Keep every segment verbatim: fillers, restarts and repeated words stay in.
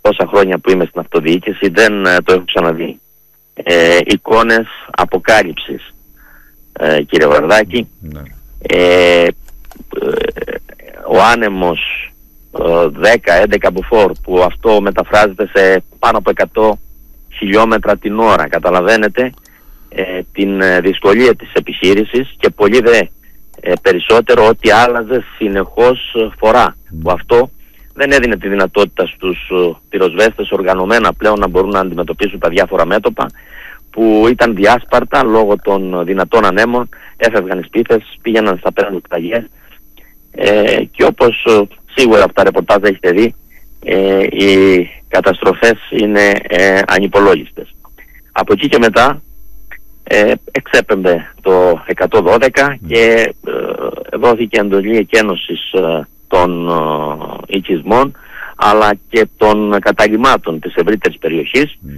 τόσα χρόνια που είμαι στην αυτοδιοίκηση δεν ε, το έχω ξαναδεί. Ε, εικόνες αποκάλυψης, ε, κύριε Βαρδάκη. Ναι. Ε, ε, ο άνεμος δέκα έντεκα μποφόρ που αυτό μεταφράζεται σε πάνω από εκατό χιλιόμετρα την ώρα. Καταλαβαίνετε ε, την δυσκολία της επιχείρησης και πολύ δε ε, περισσότερο ότι άλλαζε συνεχώς φορά. Mm. Που αυτό δεν έδινε τη δυνατότητα στους uh, πυροσβέστες οργανωμένα πλέον να μπορούν να αντιμετωπίσουν τα διάφορα μέτωπα που ήταν διάσπαρτα λόγω των δυνατών ανέμων, έφευγαν οι σπίθες, πήγαιναν στα πέραν κταγιές ε, και όπως uh, σίγουρα από τα ρεπορτάζ έχετε δει, ε, οι καταστροφές είναι ε, ανυπολόγιστες. Από εκεί και μετά ε, εξέπεμπε το εκατόν δώδεκα και ε, δόθηκε εντολή εκένωσης ε, των ε, οικισμών αλλά και των καταλυμάτων της ευρύτερης περιοχής. Mm.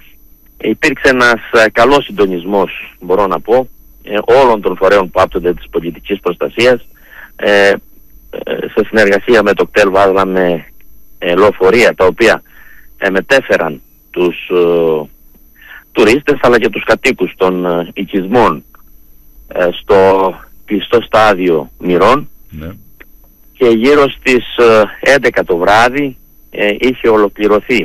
Υπήρξε ένας ε, καλός συντονισμός, μπορώ να πω, ε, όλων των φορέων που άπτονται της πολιτικής προστασίας. Ε, σε συνεργασία με το ΚΤΕΛ βάλαμε ε, λεωφορεία τα οποία ε, μετέφεραν τους ε, τουρίστες αλλά και τους κατοίκους των ε, οικισμών ε, στο κλειστό στάδιο Μυρών. Ναι. Και γύρω στις ε, έντεκα το βράδυ ε, είχε ολοκληρωθεί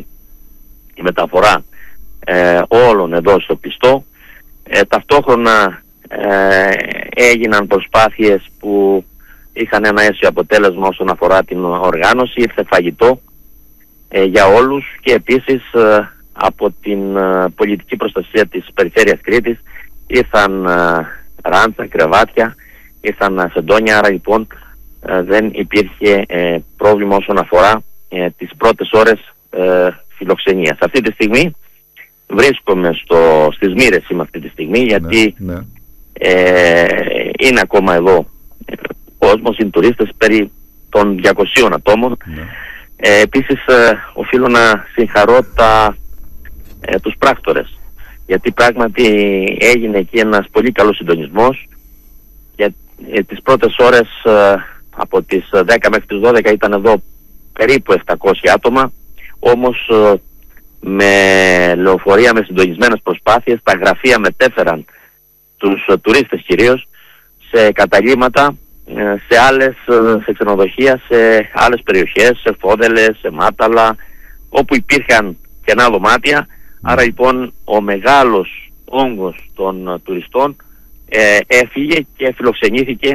η μεταφορά ε, όλων εδώ στο πιστό. Ε, ταυτόχρονα ε, έγιναν προσπάθειες που είχαν ένα αίσιο αποτέλεσμα όσον αφορά την οργάνωση. Ήρθε φαγητό ε, για όλους και επίσης ε, από την ε, πολιτική προστασία της περιφέρειας Κρήτης ήρθαν ε, ράντσα, κρεβάτια, ήρθαν ε, σεντόνια, άρα λοιπόν ε, δεν υπήρχε ε, πρόβλημα όσον αφορά ε, τις πρώτες ώρες ε, φιλοξενίας. Αυτή τη στιγμή βρίσκομαι στο, στις Μύρες είμαι αυτή τη στιγμή γιατί ναι, ναι. Ε, είναι ακόμα εδώ κόσμος, είναι τουρίστες περί των διακοσίων ατόμων. Ναι. Ε, επίσης ε, οφείλω να συγχαρώ τα, ε, τους πράκτορες γιατί πράγματι έγινε εκεί ένας πολύ καλός συντονισμός για ε, τις πρώτες ώρες ε, από τις δέκα μέχρι τις δώδεκα ήταν εδώ περίπου επτακόσια άτομα, όμως ε, με λεωφορεία, με συντονισμένες προσπάθειες τα γραφεία μετέφεραν τους ε, τουρίστες κυρίως σε καταλύματα, σε άλλες, σε ξενοδοχεία, σε άλλες περιοχές, σε Φόδελες, σε Μάταλα, όπου υπήρχαν κενά δωμάτια. Mm. Άρα λοιπόν ο μεγάλος όγκος των τουριστών ε, έφυγε και φιλοξενήθηκε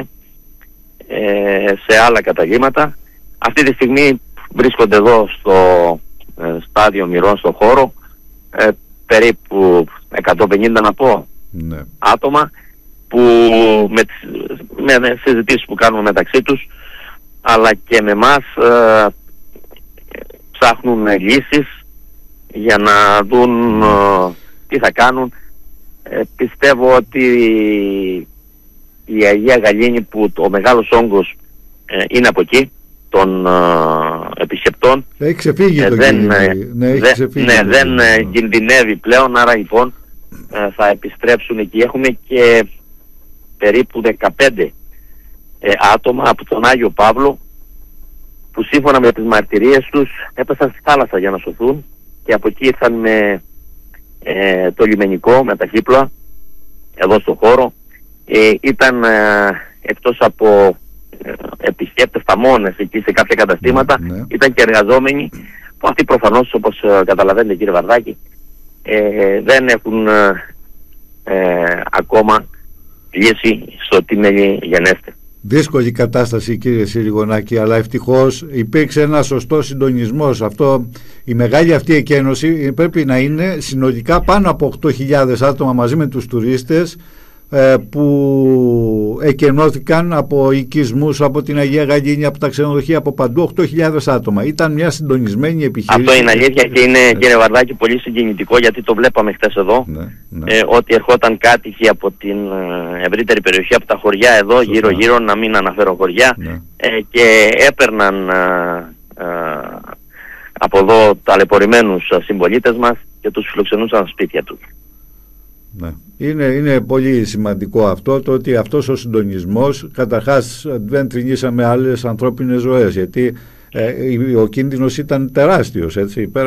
ε, σε άλλα καταλύματα. Αυτή τη στιγμή βρίσκονται εδώ στο ε, στάδιο Μυρών, στο χώρο, ε, περίπου εκατόν πενήντα να πω mm. άτομα που με, με, με συζητήσεις που κάνουμε μεταξύ τους αλλά και με εμάς ε, ψάχνουν λύσεις για να δουν ε, τι θα κάνουν. Ε, πιστεύω ότι η Αγία Γαλήνη που ο μεγάλος όγκος ε, είναι από εκεί των ε, επισκεπτών έχει ξεφύγει ε, το δεν, κίνδυνο, ναι, έχει δε, ξεφύγει ναι, το δεν ε, κινδυνεύει πλέον, άρα λοιπόν ε, θα επιστρέψουν εκεί. Έχουμε και περίπου δεκαπέντε ε, άτομα από τον Άγιο Παύλο που σύμφωνα με τις μαρτυρίες τους έπεσαν στη θάλασσα για να σωθούν και από εκεί ήρθαν με ε, το λιμενικό, με τα χύπλα εδώ στο χώρο. Ε, ήταν ε, εκτός από ε, επισκέπτες ταμώνες εκεί σε κάποια καταστήματα, ναι, ναι. ήταν και εργαζόμενοι που αυτοί προφανώς όπως ε, καταλαβαίνετε κύριε Βαρδάκη ε, δεν έχουν ε, ε, ακόμα λύση στο τι με γενέστε. Δύσκολη κατάσταση κύριε Συριγωνάκη, αλλά ευτυχώς υπήρξε ένα σωστό συντονισμός. Αυτό, η μεγάλη αυτή εκένωση πρέπει να είναι συνολικά πάνω από οκτώ χιλιάδες άτομα μαζί με τους τουρίστες ε, που εκενώθηκαν από οικισμούς, από την Αγία Γαλήνη, από τα ξενοδοχεία, από παντού, οκτώ χιλιάδες άτομα. Ήταν μια συντονισμένη επιχείρηση. Αυτό είναι αλήθεια και είναι ναι. κύριε Βαρδάκη πολύ συγκινητικό γιατί το βλέπαμε χτες εδώ ναι, ναι. Ε, ότι ερχόταν κάτοικοι από την ε, ευρύτερη περιοχή, από τα χωριά εδώ γύρω γύρω, να μην αναφέρω χωριά ναι. ε, και έπαιρναν ε, ε, από εδώ ταλαιπωρημένους συμπολίτες μας και τους φιλοξενούσαν σπίτια τους. Ναι. Είναι, είναι πολύ σημαντικό αυτό το ότι αυτός ο συντονισμός καταρχάς δεν τρινήσαμε άλλες ανθρώπινες ζωές γιατί ε, ο κίνδυνος ήταν τεράστιος έτσι.